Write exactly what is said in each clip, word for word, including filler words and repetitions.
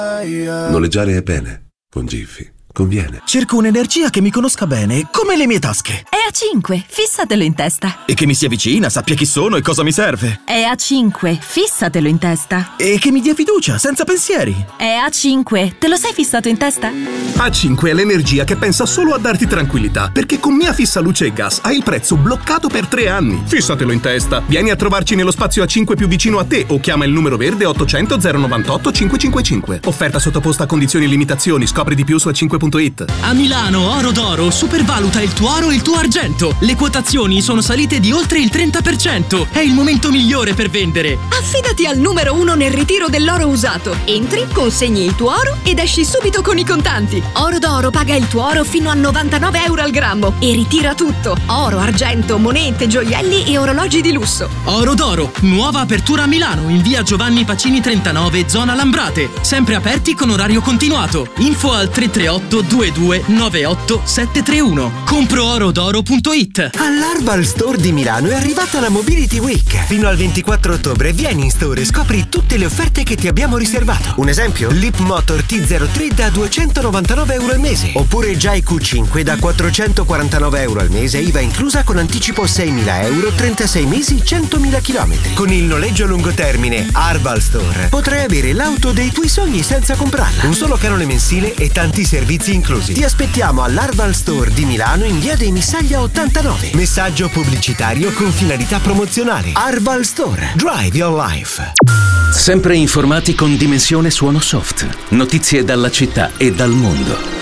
Noleggiare è bene, con Giffy conviene. Cerco un'energia che mi conosca bene, come le mie tasche. È A cinque, fissatelo in testa. E che mi sia vicina, sappia chi sono e cosa mi serve. È A cinque, fissatelo in testa. E che mi dia fiducia, senza pensieri. È A cinque, te lo sei fissato in testa? A cinque è l'energia che pensa solo a darti tranquillità, perché con Mia Fissa Luce e Gas hai il prezzo bloccato per tre anni. Fissatelo in testa. Vieni a trovarci nello spazio A cinque più vicino a te o chiama il numero verde ottocento zero novantotto cinquecentocinquantacinque. Offerta sottoposta a condizioni e limitazioni. Scopri di più su a cinque punto it. A Milano Oro d'Oro supervaluta il tuo oro e il tuo argento. Le quotazioni sono salite di oltre il trenta per cento. È il momento migliore per vendere. Affidati al numero uno nel ritiro dell'oro usato. Entri, consegni il tuo oro ed esci subito con i contanti. Oro d'Oro paga il tuo oro fino a novantanove euro al grammo e ritira tutto: oro, argento, monete, gioielli e orologi di lusso. Oro d'Oro, nuova apertura a Milano in via Giovanni Pacini trentanove, zona Lambrate. Sempre aperti con orario continuato. Info al tre tre otto due due nove otto sette tre uno. compro oro d'oro punto it. All'Arval Store di Milano è arrivata la Mobility Week. Fino al ventiquattro ottobre vieni in store e scopri tutte le offerte che ti abbiamo riservato. Un esempio? Leap Motor T zero tre da duecentonovantanove euro al mese. Oppure Jai Q cinque da quattrocentoquarantanove euro al mese, I V A inclusa, con anticipo seimila euro, trentasei mesi, centomila chilometri. Con il noleggio a lungo termine Arval Store potrai avere l'auto dei tuoi sogni senza comprarla. Un solo canone mensile e tanti servizi inclusi. Ti aspettiamo all'Arval Store di Milano in via dei Missaglia ottantanove. Messaggio pubblicitario con finalità promozionale. Arval Store. Drive your life. Sempre informati con Dimensione Suono Soft. Notizie dalla città e dal mondo.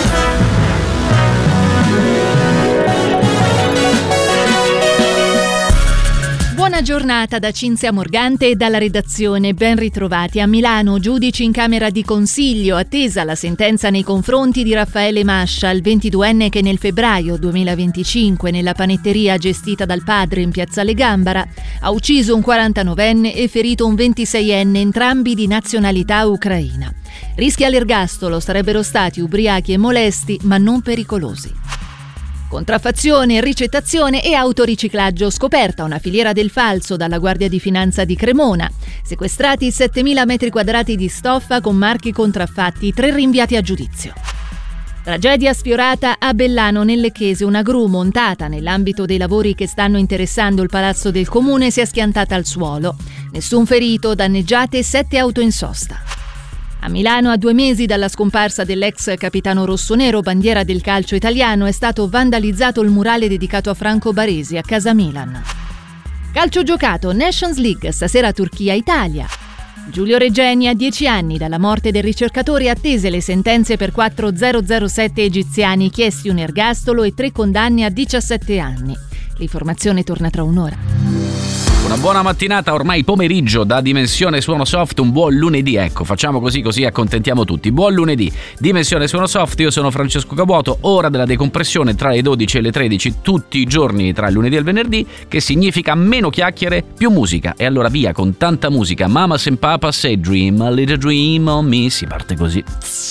Buona giornata da Cinzia Morgante e dalla redazione. Ben ritrovati. A Milano, giudici in camera di consiglio, attesa la sentenza nei confronti di Raffaele Mascia, il ventiduenne che nel febbraio duemilaventicinque nella panetteria gestita dal padre in piazzale Gambara ha ucciso un quarantanovenne e ferito un ventiseienne, entrambi di nazionalità ucraina. Rischia l'ergastolo, sarebbero stati ubriachi e molesti ma non pericolosi. Contraffazione, ricettazione e autoriciclaggio. Scoperta una filiera del falso dalla Guardia di Finanza di Cremona. Sequestrati settemila metri quadrati di stoffa con marchi contraffatti, tre rinviati a giudizio. Tragedia sfiorata a Bellano nel Lecchese. Una gru montata nell'ambito dei lavori che stanno interessando il palazzo del comune si è schiantata al suolo. Nessun ferito, danneggiate sette auto in sosta. A Milano, a due mesi dalla scomparsa dell'ex capitano rossonero, bandiera del calcio italiano, è stato vandalizzato il murale dedicato a Franco Baresi a Casa Milan. Calcio giocato, Nations League, stasera Turchia-Italia. Giulio Regeni, a dieci anni dalla morte del ricercatore, attese le sentenze per quattro zero zero sette egiziani, chiesti un ergastolo e tre condanne a diciassette anni. L'informazione torna tra un'ora. Una buona mattinata, ormai pomeriggio da Dimensione Suono Soft, un buon lunedì, ecco, facciamo così così accontentiamo tutti. Buon lunedì, Dimensione Suono Soft, io sono Francesco Caputo, ora della decompressione tra le dodici e le tredici tutti i giorni tra il lunedì e il venerdì, che significa meno chiacchiere, più musica. E allora via con tanta musica, Mamas and Papas say dream, a little dream on me, si parte così.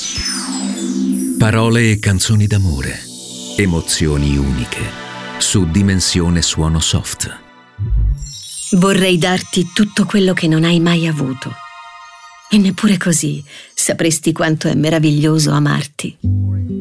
Parole e canzoni d'amore, emozioni uniche, su Dimensione Suono Soft. Vorrei darti tutto quello che non hai mai avuto. E neppure così sapresti quanto è meraviglioso amarti.